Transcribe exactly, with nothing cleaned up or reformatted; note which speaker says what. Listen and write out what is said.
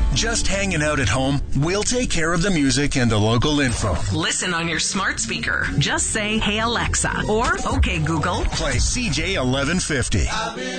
Speaker 1: Just hanging out at home? We'll take care of the music and the local info.
Speaker 2: Listen on your smart speaker. Just say, "Hey Alexa," or "Okay Google."
Speaker 1: Play C J eleven fifty.